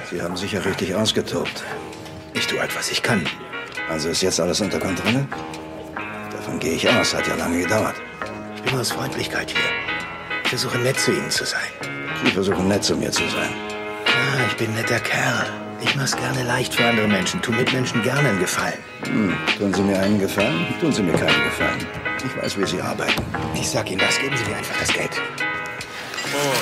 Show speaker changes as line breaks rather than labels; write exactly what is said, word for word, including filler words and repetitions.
Sie haben sicher richtig ausgetobt.
Ich tue halt, was ich kann.
Also ist jetzt alles unter Kontrolle? Davon gehe ich aus. Hat ja lange gedauert.
Ich bin aus Freundlichkeit hier. Ich versuche nett zu Ihnen zu sein.
Sie versuchen nett zu mir zu sein.
Ja, ich bin ein netter Kerl. Ich mach's gerne leicht für andere Menschen. Tu Mitmenschen gerne einen Gefallen.
Hm, tun Sie mir einen Gefallen? Tun Sie mir keinen Gefallen. Ich weiß, wie Sie arbeiten.
Ich sag Ihnen was, geben Sie mir einfach das Geld.
Oh,